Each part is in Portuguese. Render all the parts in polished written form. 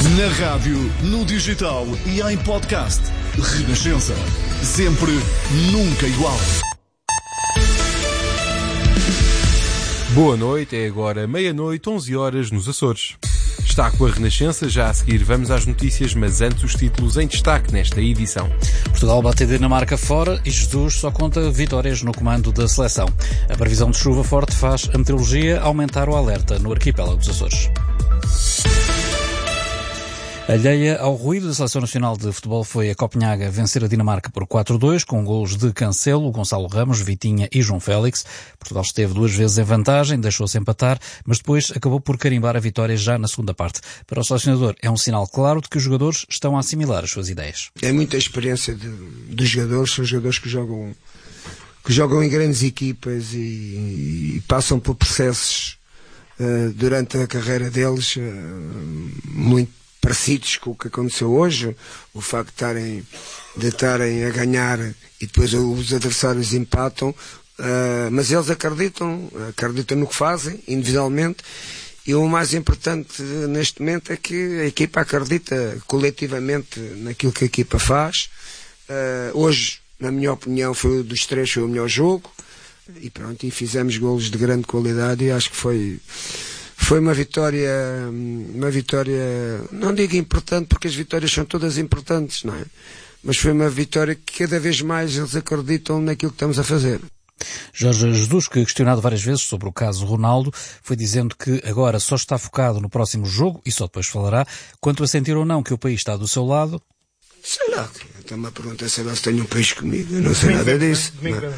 Na rádio, no digital e em podcast. Renascença. Sempre, nunca igual. Boa noite, é agora meia-noite, 11 horas nos Açores. Está com a Renascença, já a seguir vamos às notícias, mas antes os títulos em destaque nesta edição. Portugal bate a Dinamarca fora e Jesus só conta vitórias no comando da seleção. A previsão de chuva forte faz a meteorologia aumentar o alerta no arquipélago dos Açores. Alheia ao ruído, da Seleção Nacional de Futebol foi a Copenhaga vencer a Dinamarca por 4-2, com golos de Cancelo, Gonçalo Ramos, Vitinha e João Félix. Portugal esteve 2 vezes em vantagem, deixou-se empatar, mas depois acabou por carimbar a vitória já na segunda parte. Para o selecionador é um sinal claro de que os jogadores estão a assimilar as suas ideias. É muita experiência dos jogadores, são jogadores que jogam em grandes equipas e passam por processos durante a carreira deles muito parecidos com o que aconteceu hoje, o facto de estarem a ganhar e depois os adversários empatam, mas eles acreditam no que fazem, individualmente, e o mais importante neste momento é que a equipa acredita coletivamente naquilo que a equipa faz. Hoje, na minha opinião, dos três foi o melhor jogo, e pronto, e fizemos golos de grande qualidade, e acho que foi uma vitória, não digo importante, porque as vitórias são todas importantes, não é? Mas foi uma vitória que cada vez mais eles acreditam naquilo que estamos a fazer. Jorge Jesus, que questionado várias vezes sobre o caso Ronaldo, foi dizendo que agora só está focado no próximo jogo, e só depois falará, quanto a sentir ou não que o país está do seu lado. Sei lá, está-me a perguntar se tenho um peixe comigo, eu não sei nada disso.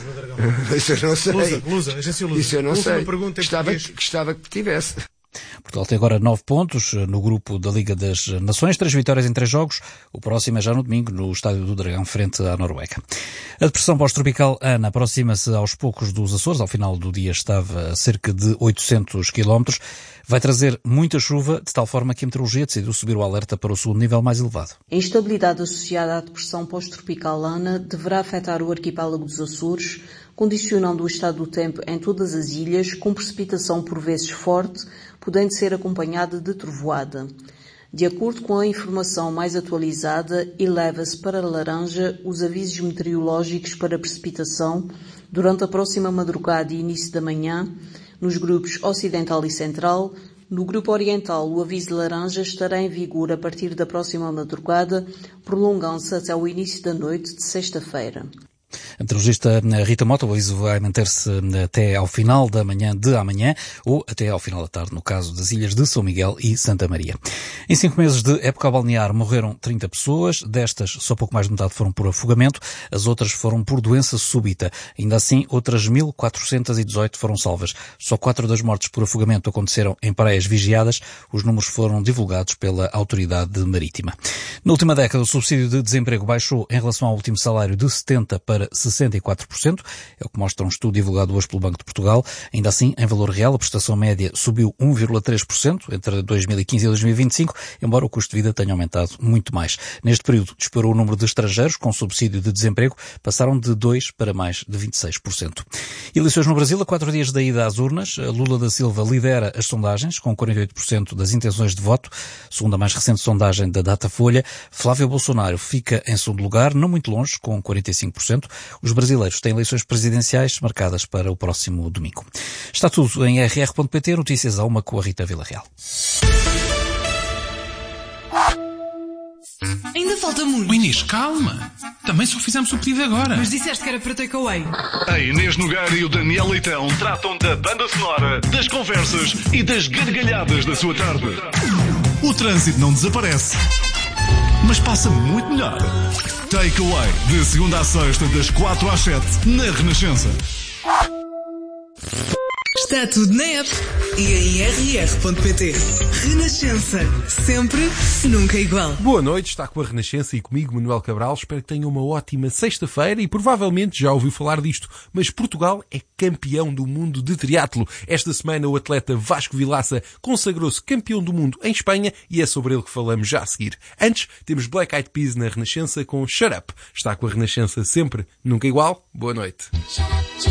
Isso eu não sei. Lusa, agência Lusa. Isso eu não sei. Gostava que tivesse. Portugal tem agora 9 pontos no grupo da Liga das Nações, 3 vitórias em 3 jogos. O próximo é já no domingo, no Estádio do Dragão, frente à Noruega. A depressão pós-tropical Ana aproxima-se aos poucos dos Açores. Ao final do dia estava a cerca de 800 km. Vai trazer muita chuva, de tal forma que a meteorologia decidiu subir o alerta para o segundo nível mais elevado. A instabilidade associada à depressão pós-tropical Ana deverá afetar o arquipélago dos Açores, condicionando o estado do tempo em todas as ilhas, com precipitação por vezes forte, podendo ser acompanhada de trovoada. De acordo com a informação mais atualizada, eleva-se para laranja os avisos meteorológicos para precipitação durante a próxima madrugada e início da manhã, nos grupos Ocidental e Central. No grupo Oriental, o aviso laranja estará em vigor a partir da próxima madrugada, prolongando-se até o início da noite de sexta-feira. A meteorologista Rita Mota, o aviso vai manter-se até ao final da manhã de amanhã ou até ao final da tarde, no caso das ilhas de São Miguel e Santa Maria. Em 5 meses de época balnear morreram 30 pessoas, destas só pouco mais de metade foram por afogamento, as outras foram por doença súbita. Ainda assim, outras 1.418 foram salvas. Só 4 das mortes por afogamento aconteceram em praias vigiadas. Os números foram divulgados pela Autoridade Marítima. Na última década, o subsídio de desemprego baixou em relação ao último salário de 70% para 64%, é o que mostra um estudo divulgado hoje pelo Banco de Portugal. Ainda assim, em valor real, a prestação média subiu 1,3% entre 2015 e 2025, embora o custo de vida tenha aumentado muito mais. Neste período, disparou o número de estrangeiros com subsídio de desemprego, passaram de 2% para mais de 26%. Eleições no Brasil, a 4 dias da ida às urnas, Lula da Silva lidera as sondagens, com 48% das intenções de voto, segundo a mais recente sondagem da Datafolha. Flávio Bolsonaro fica em segundo lugar, não muito longe, com 45%. Os brasileiros têm eleições presidenciais marcadas para o próximo domingo. Está tudo em rr.pt, notícias a 1 com a Rita Villarreal. Ainda falta muito. Inês, calma. Também só fizemos o pedido agora. Mas disseste que era para takeaway. A Inês Nogueira e o Daniel Leitão tratam da banda sonora, das conversas e das gargalhadas da sua tarde. O trânsito não desaparece, mas passa muito melhor. Takeaway, de segunda à sexta, das 4 às 7, na Renascença. Está tudo na app e em rr.pt. Renascença. Sempre, nunca igual. Boa noite, está com a Renascença e comigo, Manuel Cabral. Espero que tenham uma ótima sexta-feira e provavelmente já ouviu falar disto, mas Portugal é campeão do mundo de triatlo. Esta semana o atleta Vasco Vilaça consagrou-se campeão do mundo em Espanha e é sobre ele que falamos já a seguir. Antes, temos Black Eyed Peas na Renascença com Shut Up. Está com a Renascença sempre, nunca igual. Boa noite.